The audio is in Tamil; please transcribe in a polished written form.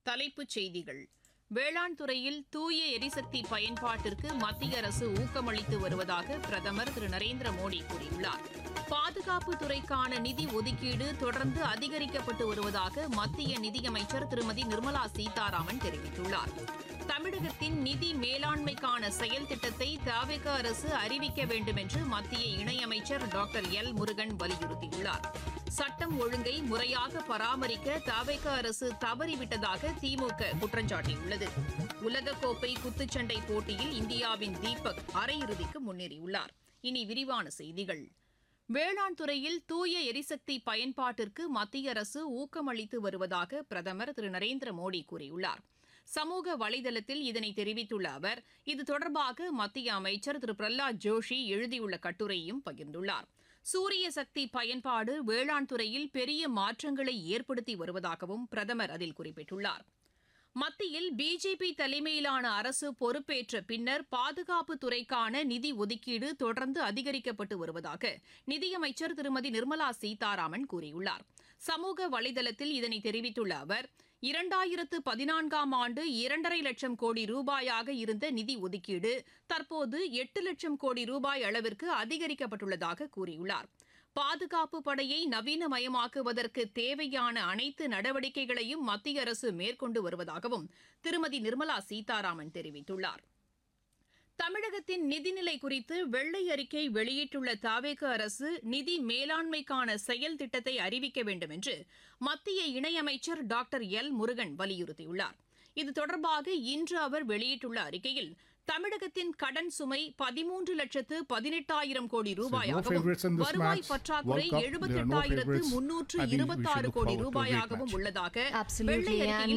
தலைப்புச் செய்திகள். வேளாண் துறையில் தூய எரிசக்தி பயன்பாட்டிற்கு மத்திய அரசு ஊக்கமளித்து வருவதாக பிரதமர் திரு நரேந்திர மோடி கூறியுள்ளார். பாதுகாப்பு துறைக்கான நிதி ஒதுக்கீடு தொடர்ந்து அதிகரிக்கப்பட்டு வருவதாக மத்திய நிதியமைச்சர் திருமதி நிர்மலா சீதாராமன் தெரிவித்துள்ளார். தமிழகத்தின் நிதி மேலாண்மைக்கான செயல் திட்டத்தை தவிக அரசு அறிவிக்க வேண்டும் என்று மத்திய இணையமைச்சர் டாக்டர் எல் முருகன் வலியுறுத்தியுள்ளார். சட்டம் ஒழுங்கை முறையாக பராமரிக்க தவிக அரசு தவறிவிட்டதாக திமுக குற்றம் சாட்டியுள்ளது. உலகக்கோப்பை குத்துச்சண்டை போட்டியில் இந்தியாவின் தீபக் அரையிறுதிக்கு முன்னேறியுள்ளார். இனி விரிவான செய்திகள். வேளாண் துறையில் தூய எரிசக்தி பயன்பாட்டிற்கு மத்திய அரசு ஊக்கமளித்து வருவதாக பிரதமர் திரு நரேந்திர மோடி கூறியுள்ளார். சமூக வலைதளத்தில் இதனை தெரிவித்துள்ள அவர், இது தொடர்பாக மத்திய அமைச்சர் திரு பிரஹ்லாத் ஜோஷி எழுதியுள்ள கட்டுரையையும் பகிர்ந்துள்ளார். சூரிய சக்தி பயன்பாடு வேளாண் துறையில் பெரிய மாற்றங்களை ஏற்படுத்தி வருவதாகவும் பிரதமர் அதில் குறிப்பிட்டுள்ளார். மத்தியில் பிஜேபி தலைமையிலான அரசு பொறுப்பேற்ற பின்னர் பாதுகாப்பு துறைக்கான நிதி ஒதுக்கீடு தொடர்ந்து அதிகரிக்கப்பட்டு வருவதாக நிதியமைச்சர் திருமதி நிர்மலா சீதாராமன் கூறியுள்ளார். சமூக வலைதளத்தில் இதனை தெரிவித்துள்ள அவர், 2014ஆம் ஆண்டு 2.5 லட்சம் கோடி ரூபாயாக இருந்த நிதி ஒதுக்கீடு தற்போது 8 லட்சம் கோடி ரூபாய் அளவிற்கு அதிகரிக்கப்பட்டுள்ளதாக கூறியுள்ளார். பாதுகாப்பு படையை நவீனமயமாக்குவதற்கு தேவையான அனைத்து நடவடிக்கைகளையும் மத்திய அரசு மேற்கொண்டு வருவதாகவும் திருமதி நிர்மலா சீதாராமன் தெரிவித்துள்ளார். தமிழகத்தின் நிதிநிலை குறித்து வெள்ளை அறிக்கை வெளியிட்டுள்ள தவிக அரசு நிதி மேலாண்மைக்கான செயல் திட்டத்தை அறிவிக்க வேண்டும் என்று மத்திய இணையமைச்சர் டாக்டர் எல் முருகன் வலியுறுத்தியுள்ளார். இது தொடர்பாக இன்று அவர் வெளியிட்டுள்ள அறிக்கையில், தமிழகத்தின் கடன் சுமை 13,18,000 கோடி ரூபாயாகவும் வருவாய் பற்றாக்குறை 78,326 கோடி ரூபாயாகவும் உள்ளதாக வெள்ளை அறிக்கையில்